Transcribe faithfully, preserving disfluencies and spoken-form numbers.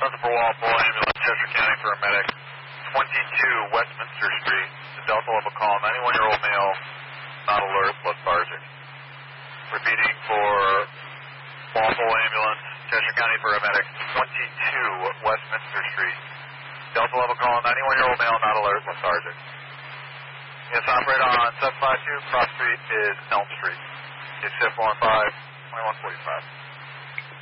Nothing for Walpole Ambulance, Chester County paramedic, twenty-two Westminster Street. The Delta level call, ninety-one-year-old male, not alert, lethargic. Repeating for Walpole Ambulance, Chester County paramedic, twenty-two Westminster Street. Delta level call, ninety-one-year-old male, not alert, lethargic. Yes, operator on seven five two, cross street is Elm Street. It's F one five, twenty-one forty-five.